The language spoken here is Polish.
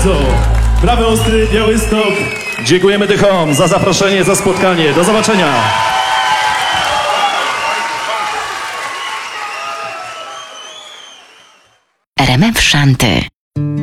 bardzo. Prawy Ostry, Białystok. Dziękujemy Dychom za zaproszenie, za spotkanie. Do zobaczenia. RMF Szanty.